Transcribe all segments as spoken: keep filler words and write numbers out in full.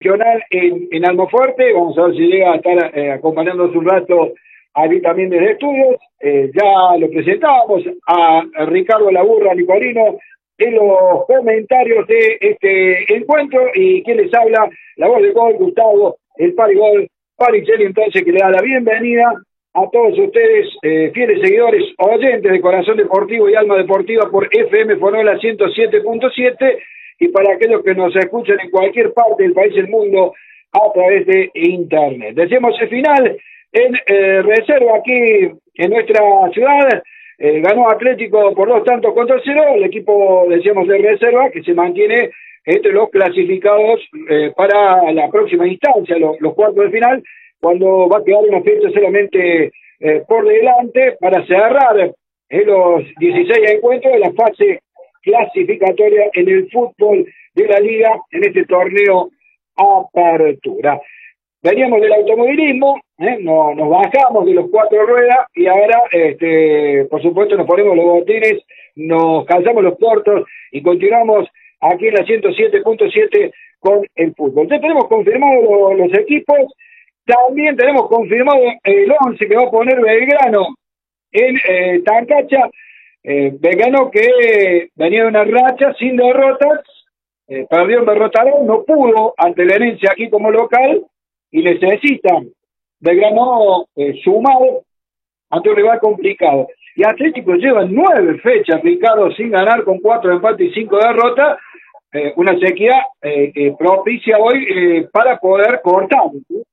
Nacional en, en Almafuerte. Vamos a ver si llega a estar eh, acompañándonos un rato aquí también desde estudios. Eh, ya lo presentábamos a Ricardo Laburra Nicolino en los comentarios de este encuentro, y quien les habla, la voz de gol, Gustavo, el Parigol, Paricelli, entonces, que le da la bienvenida a todos ustedes, eh, fieles seguidores, oyentes de Corazón Deportivo y Alma Deportiva por F M Fonola ciento siete punto siete, y para aquellos que nos escuchan en cualquier parte del país y el mundo a través de internet. Decíamos el final en eh, reserva aquí en nuestra ciudad. Eh, ganó Atlético por dos tantos contra cero, el equipo, decíamos, de reserva, que se mantiene entre los clasificados eh, para la próxima instancia, lo, los cuartos de final, cuando va a quedar una fecha solamente eh, por delante para cerrar eh, los dieciséis encuentros de la fase clasificatoria en el fútbol de la liga en este torneo Apertura. Veníamos del automovilismo, ¿eh? no, nos bajamos de los cuatro ruedas y ahora, este, por supuesto, nos ponemos los botines, nos calzamos los cortos y continuamos aquí en la ciento siete punto siete con el fútbol. Ya tenemos confirmados los, los equipos, también tenemos confirmado el once que va a poner Belgrano en eh, Tancacha. Eh, Belgrano que venía de una racha sin derrotas, eh, perdió en Berrotarón, no pudo ante la herencia aquí como local, y necesitan Belgrano eh, sumado ante un rival complicado. Y Atlético lleva nueve fechas, Ricardo, sin ganar, con cuatro empates y cinco derrotas, eh, una sequía eh, eh, propicia hoy eh, para poder cortar.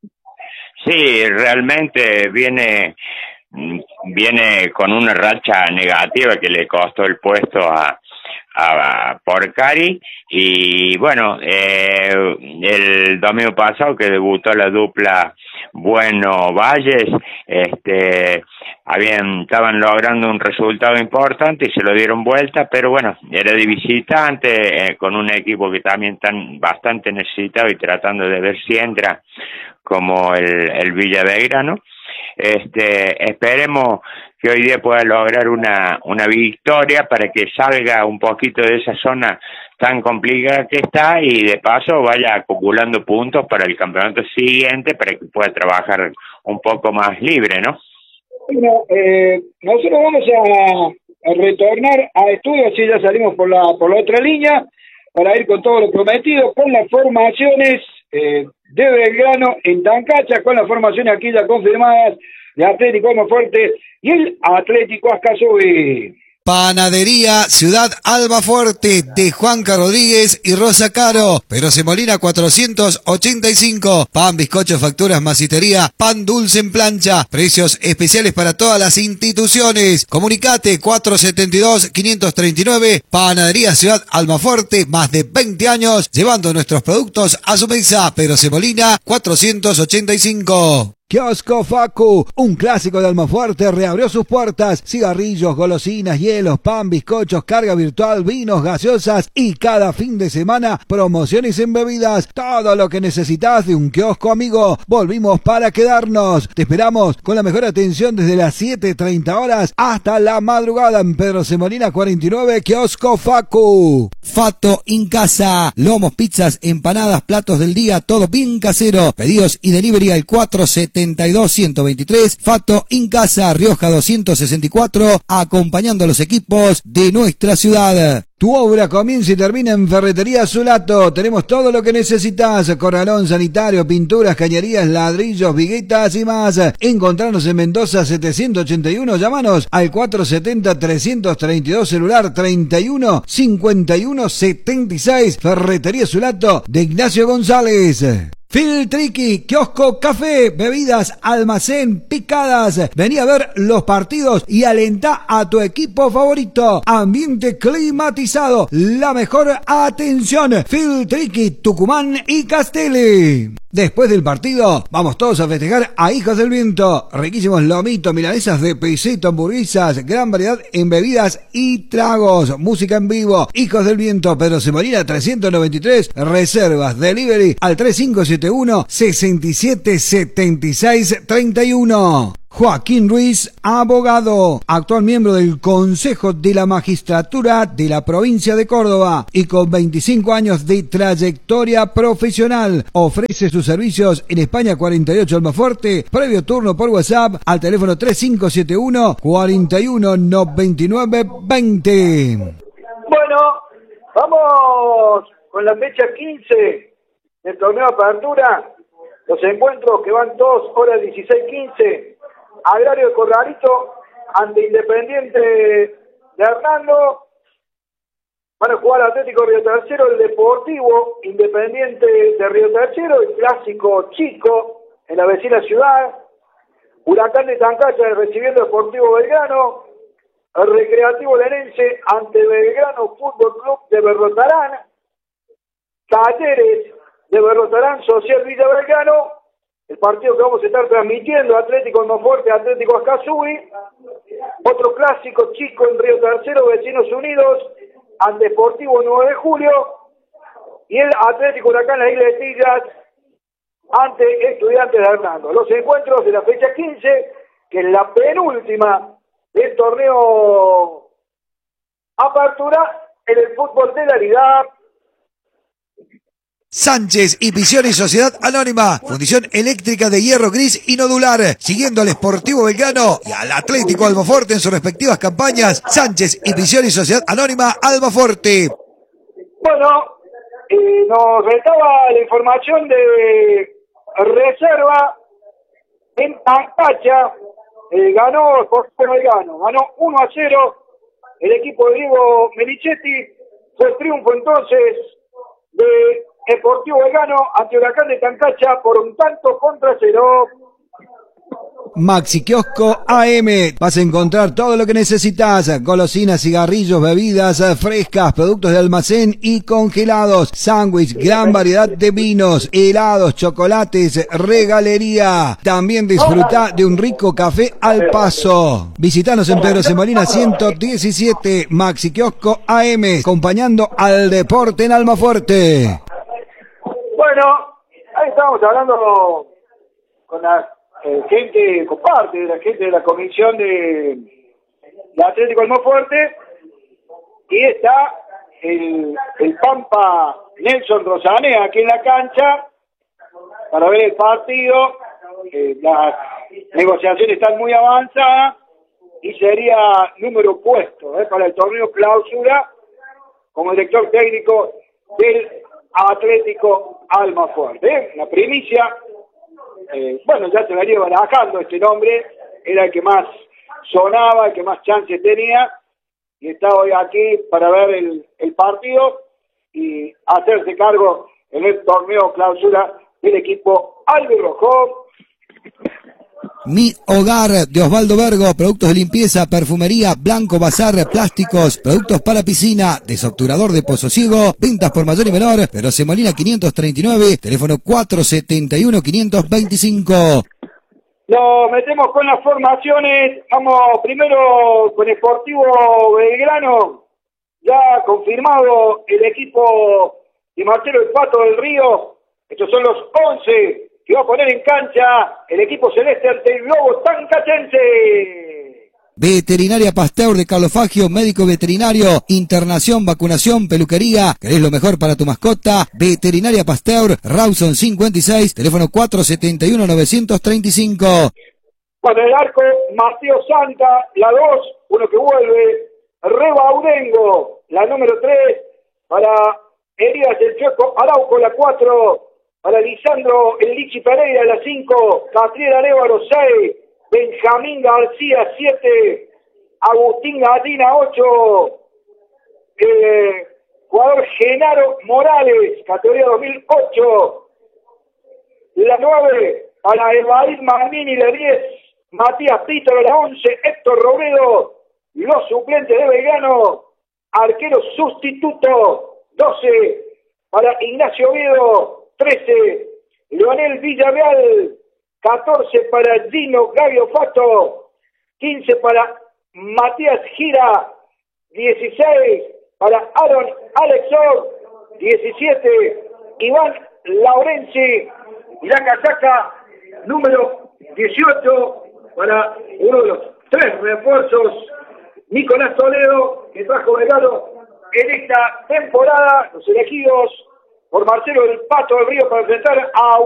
Sí, realmente viene viene con una racha negativa que le costó el puesto a a Porcari, y bueno, eh, el domingo pasado que debutó la dupla Bueno Valles, este habían estaban logrando un resultado importante y se lo dieron vuelta, pero bueno, era de visitante, eh, con un equipo que también están bastante necesitado y tratando de ver si entra, como el, el Villa Belgrano. Este, esperemos que hoy día pueda lograr una, una victoria para que salga un poquito de esa zona tan complicada que está, y de paso vaya acumulando puntos para el campeonato siguiente, para que pueda trabajar un poco más libre, ¿no? Bueno, eh, nosotros vamos a, a retornar a estudios, si ya salimos por la, por la otra línea, para ir con todo lo prometido, con las formaciones eh, de Belgrano en Tancacha, con las formaciones aquí ya confirmadas de Atlético Almafuerte y el Atlético Ascasubi. Panadería Ciudad Almafuerte de Juanca Rodríguez y Rosa Caro, Perose Molina cuatrocientos ochenta y cinco. Pan, bizcocho, facturas, macistería, pan dulce en plancha. Precios especiales para todas las instituciones. Comunicate cuatrocientos setenta y dos, quinientos treinta y nueve. Panadería Ciudad Almafuerte, más de veinte años llevando nuestros productos a su mesa. Perose Molina cuatrocientos ochenta y cinco. Kiosco Facu, un clásico de Almafuerte, reabrió sus puertas. Cigarrillos, golosinas, hielos, pan, bizcochos, carga virtual, vinos, gaseosas y cada fin de semana promociones en bebidas. Todo lo que necesitas de un kiosco amigo. Volvimos para quedarnos. Te esperamos con la mejor atención desde las siete treinta horas hasta la madrugada en Pedro Semolina cuarenta y nueve, Kiosco Facu. Fato en casa, lomos, pizzas, empanadas, platos del día, todo bien casero. Pedidos y delivery al cuatro setenta y dos, ciento veintitrés, Fato en casa, Rioja doscientos sesenta y cuatro, acompañando a los equipos de nuestra ciudad. Tu obra comienza y termina en Ferretería Zulato. Tenemos todo lo que necesitas: corralón sanitario, pinturas, cañerías, ladrillos, viguetas y más. Encontrarnos en Mendoza setecientos ochenta y uno. Llámanos al cuatrocientos setenta, trescientos treinta y dos, celular treinta y uno, cincuenta y uno, setenta y seis. Ferretería Zulato de Ignacio González. Filtriqui, kiosco, café, bebidas, almacén, picadas. Vení a ver los partidos y alentá a tu equipo favorito. Ambiente climatizado, la mejor atención. Filtriqui, Tucumán y Castelli. Después del partido, vamos todos a festejar a Hijos del Viento. Riquísimos lomitos, milanesas de piseto, hamburguesas, gran variedad en bebidas y tragos. Música en vivo. Hijos del Viento, Pedro Semolina trescientos noventa y tres. Reservas, delivery al tres cinco siete uno, seis siete siete seis, tres uno. Joaquín Ruiz, abogado, actual miembro del Consejo de la Magistratura de la provincia de Córdoba y con veinticinco años de trayectoria profesional. Ofrece sus servicios en España cuarenta y ocho Almafuerte, previo turno por WhatsApp al teléfono tres cinco siete uno, cuatro uno nueve nueve dos cero. Bueno, vamos con la fecha quince del torneo de apertura. Los encuentros que van dos horas dieciséis quince. Agrario de Corralito ante Independiente de Hernando. Van a jugar Atlético Río Tercero, el Deportivo Independiente de Río Tercero, el clásico chico en la vecina ciudad. Huracán de Tancacha recibiendo Deportivo Belgrano. El Recreativo Lenense ante Belgrano Fútbol Club de Berrotarán. Talleres de Berrotarán, Social Villa Belgrano. El partido que vamos a estar transmitiendo, Atlético Almafuerte, Atlético Ascasubi. Otro clásico chico en Río Tercero, Vecinos Unidos, ante Deportivo nueve de julio. Y el Atlético Huracán, la Isla de Tillas, ante Estudiantes de Hernando. Los encuentros de la fecha quince, que es la penúltima del torneo apertura en el fútbol de la liga. Sánchez y Pisión y Sociedad Anónima, fundición eléctrica de hierro gris y nodular, siguiendo al Sportivo Belgrano y al Atlético Almafuerte en sus respectivas campañas. Sánchez y Pisión y Sociedad Anónima, Almafuerte. Bueno, eh, nos restaba la información de reserva en Tancacha. Eh, ganó Sportivo Belgrano, ganó uno a cero el equipo de Diego Melichetti. Fue el triunfo entonces de Deportivo Belgrano ante Huracán de Tancacha por un tanto contra cero. Maxi Kiosco A M, vas a encontrar todo lo que necesitas: golosinas, cigarrillos, bebidas frescas, productos de almacén y congelados, sándwich, gran variedad de vinos, helados, chocolates, regalería. También disfruta de un rico café al paso. Visítanos en Pedro Semolina ciento diecisiete, Maxi Kiosco A M, acompañando al deporte en Almafuerte. Bueno, ahí estamos hablando con la eh, gente, con parte de la gente de la comisión de, de Atlético Almafuerte, y está el, el Pampa Nelson Rosanea aquí en la cancha para ver el partido. Eh, las negociaciones están muy avanzadas y sería número puesto eh, para el torneo clausura como director técnico del Atlético Almafuerte. La primicia, eh, bueno, ya se venía barajando este nombre, era el que más sonaba, el que más chances tenía, y está hoy aquí para ver el, el partido y hacerse cargo en el torneo clausura del equipo albirrojo. Mi Hogar de Osvaldo Vergo, productos de limpieza, perfumería, blanco, bazar, plásticos, productos para piscina, desobturador de Pozo Ciego, ventas por mayor y menor, pero Semolina quinientos treinta y nueve, teléfono cuatro siete uno, cinco dos cinco. Nos metemos con las formaciones, vamos primero con Sportivo Belgrano, ya confirmado el equipo de Marcelo El Pato del Río. Estos son los once que va a poner en cancha el equipo celeste ante el Globo Tancachense. Veterinaria Pasteur de Carlos Fagio, médico veterinario, internación, vacunación, peluquería. ¿Querés lo mejor para tu mascota? Veterinaria Pasteur, Rawson cincuenta y seis, teléfono cuatro siete uno, nueve tres cinco. Para el arco, Mateo Santa, la dos, uno que vuelve, Rebaudengo, la número tres, para Elías el Chueco Arauco, la cuatro, para Lisandro el Lichi Pereira, la cinco, Catriel Arévalo seis, Benjamín García siete, Agustín Gatina ocho, eh, jugador Genaro Morales, categoría dos mil ocho, la nueve, para Evair Magnini, la diez, Matías Pito, la once, Héctor Robledo, los suplentes de Belgrano, arquero sustituto, doce, para Ignacio Oviedo, trece, Leonel Villarreal, catorce para Gino Gavio Fato, quince para Matías Gira, dieciséis para Aaron Alexor, diecisiete, Iván Laurenzi, y la casaca número dieciocho, para uno de los tres refuerzos, Nicolás Toledo, que trajo regalo en esta temporada, los elegidos por Marcelo el Pato del Río para enfrentar a